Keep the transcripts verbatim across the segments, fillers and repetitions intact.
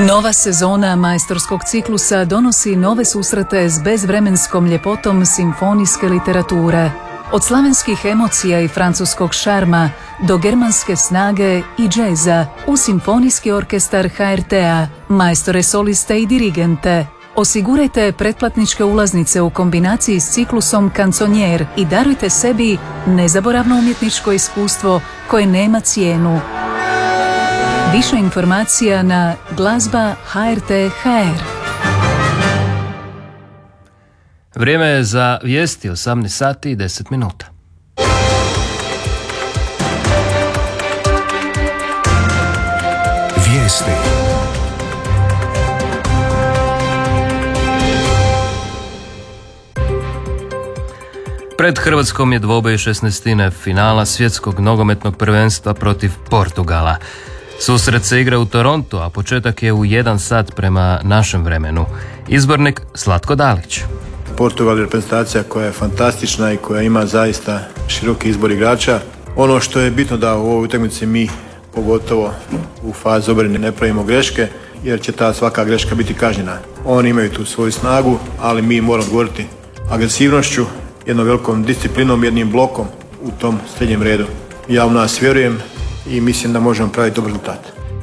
Nova sezona majstorskog ciklusa donosi nove susrete s bezvremenskom ljepotom simfonijske literature. Od slavenskih emocija i francuskog šarma do germanske snage i džeza u simfonijski orkestar ha er te-a, majstore soliste i dirigente. Osigurajte pretplatničke ulaznice u kombinaciji s ciklusom Kanconier i darujte sebi nezaboravno umjetničko iskustvo koje nema cijenu. Više informacija na glazba ha er te tačka ha er. Vrijeme je za vijesti, osamnaest sati i deset minuta. Vijesti. Pred Hrvatskom je dvoboj šesnaestine finala svjetskog nogometnog prvenstva protiv Portugala. Susret se igra u Torontu, a početak je u jedan sat prema našem vremenu. Izbornik Zlatko Dalić. Portugal je reprezentacija koja je fantastična i koja ima zaista široki izbor igrača. Ono što je bitno da u ovoj utakmici mi, pogotovo u fazi obrane, ne pravimo greške, jer će ta svaka greška biti kažnjena. Oni imaju tu svoju snagu, ali mi moramo odgovoriti agresivnošću, jednom velikom disciplinom, jednim blokom u tom srednjem redu. Ja u nas vjerujem i mislim da možemo praviti dobar rezultat.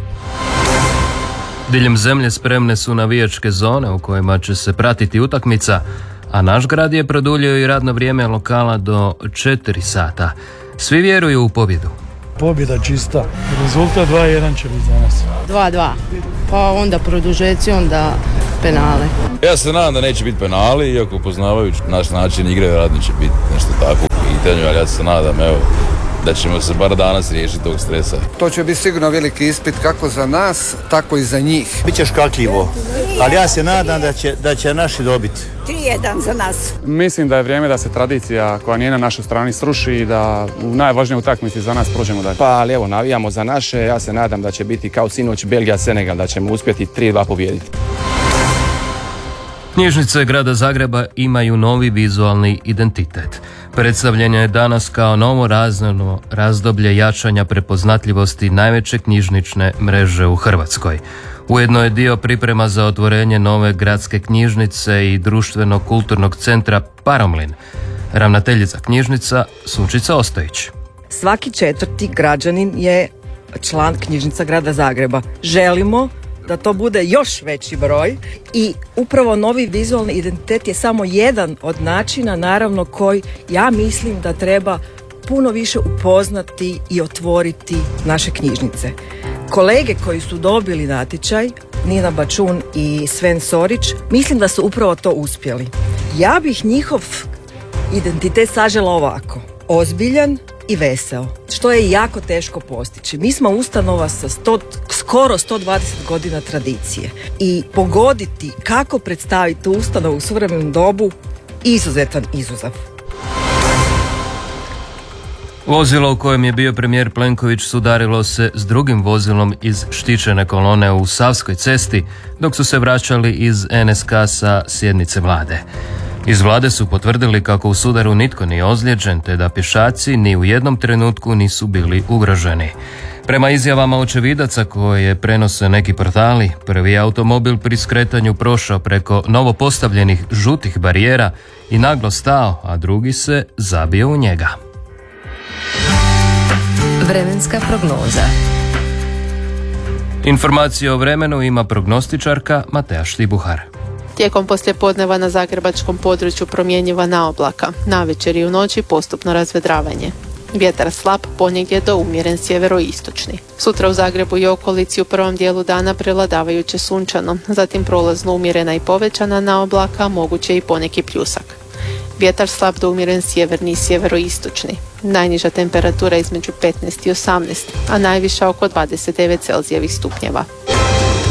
Diljem zemlje spremne su navijačke zone u kojima će se pratiti utakmica, a naš grad je produljio i radno vrijeme lokala do četiri sata. Svi vjeruju u pobjedu. Pobjeda čista. Rezultat dva jedan će biti za nas. dva dva. Pa onda produžeci, onda penale. Ja se nadam da neće biti penali, iako poznavajući naš način igre, vjerojatno će biti nešto tako u pitanju, ali ja se nadam, evo, da ćemo se bar danas riješiti tog stresa. To će biti sigurno veliki ispit kako za nas, tako i za njih. Biće škakljivo, ali ja se nadam da će, da će naši dobiti. tri jedan za nas. Mislim da je vrijeme da se tradicija koja nije na našoj strani sruši i da u najvažnijoj utakmici za nas prođemo dalje. Pa ali evo, navijamo za naše, ja se nadam da će biti kao sinoć Belgija-Senegal, da ćemo uspjeti tri dva pobijediti. Knjižnice grada Zagreba imaju novi vizualni identitet. Predstavljanje je danas kao novo raznovno razdoblje jačanja prepoznatljivosti najveće knjižnične mreže u Hrvatskoj. Ujedno je dio priprema za otvorenje nove gradske knjižnice i društveno-kulturnog centra Paromlin. Ravnateljica knjižnica Sunčica Ostojić. Svaki četvrti građanin je član knjižnica grada Zagreba. Želimo da to bude još veći broj i upravo novi vizualni identitet je samo jedan od načina, naravno, koji ja mislim da treba puno više upoznati i otvoriti naše knjižnice. Kolege koji su dobili natječaj, Nina Bačun i Sven Sorić, mislim da su upravo to uspjeli. Ja bih njihov identitet sažela ovako: ozbiljan i veseo, što je jako teško postići. Mi smo ustanova sa sto, skoro sto dvadeset godina tradicije i pogoditi kako predstaviti ustanovu u suvremenom dobu izuzetan izazov. Vozilo u kojem je bio premijer Plenković sudarilo se s drugim vozilom iz štićene kolone u Savskoj cesti dok su se vraćali iz en es ka sa sjednice vlade. Iz vlade su potvrdili kako u sudaru nitko nije ozlijeđen, te da pješaci ni u jednom trenutku nisu bili ugroženi. Prema izjavama očevidaca koje prenose neki portali, prvi automobil pri skretanju prošao preko novopostavljenih žutih barijera i naglo stao, a drugi se zabio u njega. Vremenska prognoza. Informacije o vremenu ima prognostičarka Mateja Štibuhar. Tijekom poslijepodneva na zagrebačkom području promjenjiva oblaka. Navečer i u noći postupno razvedravanje. Vjetar slab, ponegdje do umjeren sjeveroistočni. Sutra u Zagrebu i okolici u prvom dijelu dana prevladavajuće sunčano, zatim prolazno umjerena i povećana naoblaka, moguće i poneki pljusak. Vjetar slab do umjeren sjeverni i sjeveroistočni. Najniža temperatura između petnaest i osamnaest, a najviša oko dvadeset devet Celzijevih stupnjeva.